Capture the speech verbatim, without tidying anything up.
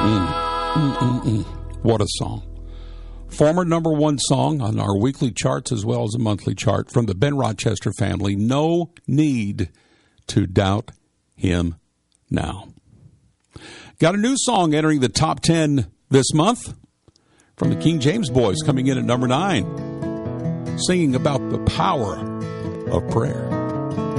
Mm-mm-mm. What a song. Former number one song on our weekly charts as well as a monthly chart from the Ben Rochester family. No need to doubt him now. Got a new song entering the top ten this month from the King James Boys, coming in at number nine, singing about the power of prayer.